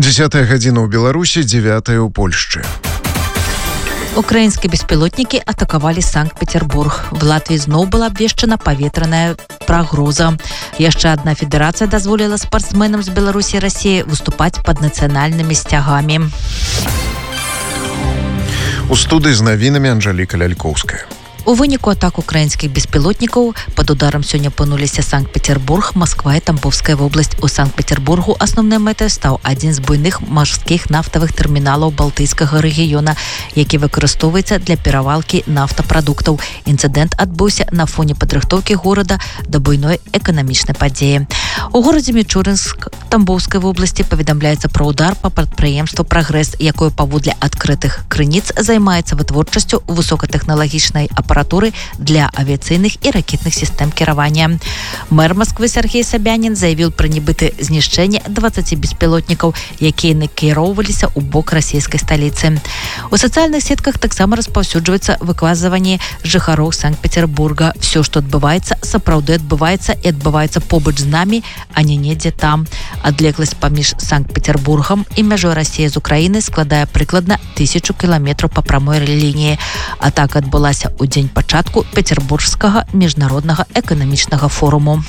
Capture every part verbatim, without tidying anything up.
Дзесятая гадзіна ў Беларусі, дзевятая ў Польшчы. Украінскія беспілотнікі атакавалі Санкт-Петербург. В Латвіі зноў была абвешчана паветраная прагроза. Яшчэ адна федэрацыя дазволіла спартсменам з Беларусі і Расіі выступаць пад нацыянальнымі сцягамі. У студыі з навінамі Анжэліка Лялькоўская. У выніку атак украінскіх беспілотнікаў пад ударам сёння апынуліся Санкт-Петербург, Масква і Тамбовская вобласць. У Санкт-Петербургу асноўнай мэтай стаў адзін з буйных марскіх нафтавых тэрміналаў Балтыйскага рэгіёна, які выкарыстоўваецца для перавалкі нафтапрадуктаў. Інцыдэнт адбыўся на фоне падрыхтоўкі горада да буйной эканамічнай падзеі. У горадзе Мічурынск Тамбовскай вобласці паведамляецца пра ўдар па прадпрыемству «Прагрэс», якое паводле адкрытых крыніц займаецца вытворчасцю высокатэхналагічнай апаратуры для авіяцыйных і ракетных сістэм кіравання. Мэр Масквы Сергей Собянин заявіў пра нібыта знішчэнне дваццаці беспілотнікаў, якія накіроўваліся ў бок расійскай сталіцы. У сацыяльных сетках таксама распаўсюджваецца выказванні жыхароў Санкт-Петербурга. Все, што адбываецца, сапраўды адбываецца і адбываецца побач з намі, а не недзе там. Адлегласць паміж Санкт-Петербургам і мяжой Расіі з Украінай складае прыкладна тысячу кіламетраў па прамой лініі. Атака адбылася ў дзень пачатку Петербургскага міжнароднага эканамічнага форуму.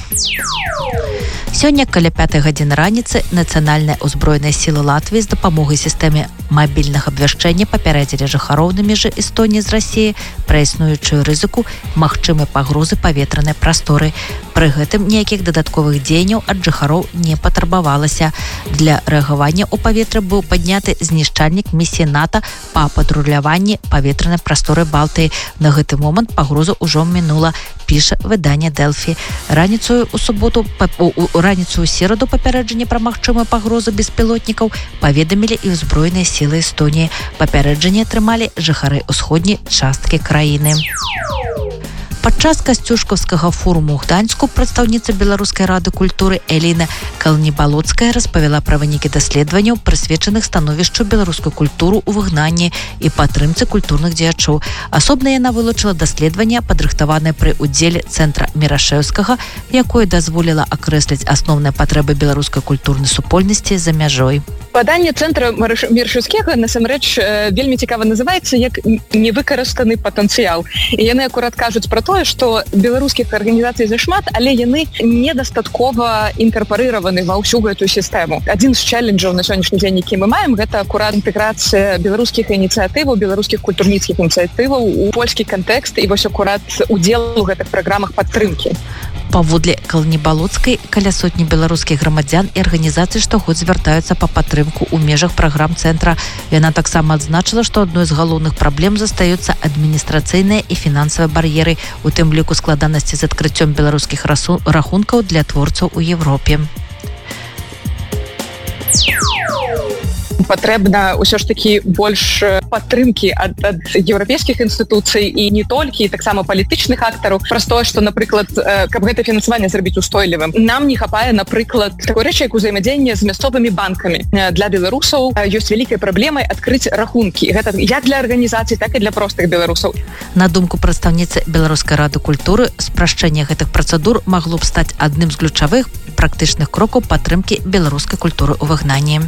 Сёння каля пятай гадзіны раніцы нацыянальныя ўзброеныя сілы Латвіі з дапамогай сістэмы мабільнага абвяшчэння папярэдзілі жыхароў на мяжы Эстоніі з Расіі пра існуючую рызыку магчымай пагрозы паветранай прасторы. Пры гэтым ніякіх дадатковых дзеянняў ад жыхароў не патрабавалася. Для рэагавання ў паветры быў падняты знішчальнік місіі НАТО па патруляванні паветранай прасторы Балтыі. На гэты момант пагроза ўжо мінула, піша выданне Дэлфі. Раніцою у суботу, у раніцу ў сераду папярэджанне пра магчымую пагрозу беспілотнікаў паведамілі і ўзброеныя сілы Эстоніі. Папярэджанне атрымалі жыхары ўсходняй часткі краіны. Падчас касцюшкаўскага форуму ў Гданьску прадстаўніца Беларускай рады культуры Эліна Калнібалоцкая распавяла пра вынікі даследаванняў, прысвечаных становішчу беларускай культуры ў выгнанні і падтрымцы культурных дзеячоў. Асобна яна вылучыла даследаванне, падрыхтаванае пры ўдзеле цэнтра Мірашэўскага, якое дазволіла акрэсліць асноўныя патрэбы беларускай культурнай супольнасці за мяжой. Паданне цэнтра Мірашэўскага насамрэч вельмі цікава называецца як невыкарыстаны патэнцыял. І яны акурат кажуць пра тое, што беларускіх арганізацый зашмат, але яны недастаткова інкарпарыраваны ва ўсю гэтую сістэму. Адзін з чэлленджаў на сённяшні дзень, які мы маем, гэта акурат інтэграцыя беларускіх ініцыятываў, беларускіх культурніцкіх ініцыятываў у польскі кантэкст і вось акурат удзел у гэтых праграмах падтрымкі. Паводле Калнібалоцкай, каля сотні беларускіх грамадзян і арганізацый штогод звяртаюцца па падтрымку ў межах праграм цэнтра. Яна таксама адзначыла, што адной з галоўных праблем застаюцца адміністрацыйныя і фінансавыя бар'еры, у тым ліку складанасці з адкрыццём беларускіх рахункаў для творцаў у Европе. Патрэбна ўсё ж такі больш падтрымкі ад, ад еўрапейскіх інстытуцый і не толькі, і таксама палітычных актараў. Праз тое, што, напрыклад, каб гэта фінансаванне зрабіць устойлівым. Нам не хапае, напрыклад, такой рэчы, як узаемадзеянне з мясцовымі банкамі. Для беларусаў ёсць вялікай праблемай адкрыць рахункі. Гэта як для арганізацый, так і для простых беларусаў. На думку прадстаўніцы Беларускай рады культуры, спрашчэнне гэтых працэдур магло б стаць адным з ключавых практычных крокаў падтрымкі беларускай культуры ў выгнанні.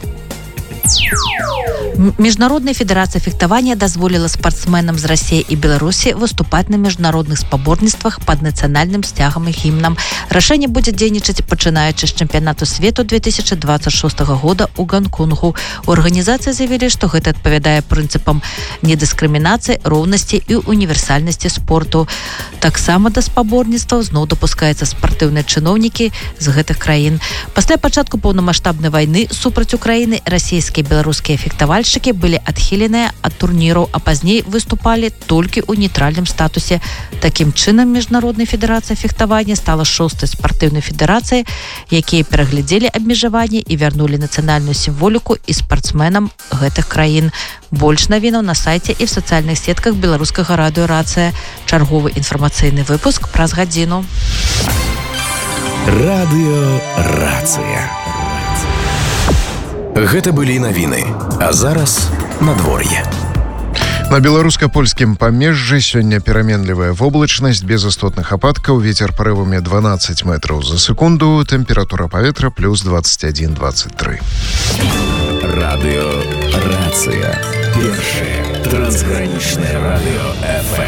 Міжнародная федэрацыя фехтавання дазволіла спартсменам з Расіі і Беларусі выступаць на міжнародных спаборніцтвах пад нацыянальным сцягам і гімнам. Рашэнне будзе дзейнічаць пачынаючы з чэмпіянату свету две тысячы дваццаць шостага года ў Ганконгу. У арганізацыі заявілі, што гэта адпавядае прынцыпам недыскрымінацыі, роўнасці і універсальнасці спорту. Таксама да спаборніцтваў зноў дапускаюцца спартыўныя чыноўнікі з гэтых краін. Пасля пачатку поўнамаштабнай вайны супраць Украіны расійскія і беларускія фехтавальшчыкі былі адхіленыя ад турніраў, а пазней выступалі толькі ў нейтральным статусе. Такім чынам, Міжнародная федэрацыя фехтавання стала шостай спартыўнай федэрацыяй, якія пераглядзелі абмежаванні і вярнулі нацыянальную сімволіку і спартсменам гэтых краін. Больш навінаў на сайце і в сацыяльных сетках беларускага радыё «Рацыя». Чарговы інфармацыйны выпуск праз гадзіну. Радыё «Рацыя». Гэта былі навіны, а зараз надвор'е. На беларуска-польскім памежжы сёння пераменлівая воблачнасць без істотных ападкаў, вецер парывамі дванаццаць метраў за секунду, тэмпература паветра плюс двадцать один двадцать три. Радио «Рация». Першее трансграничное радио эф эм.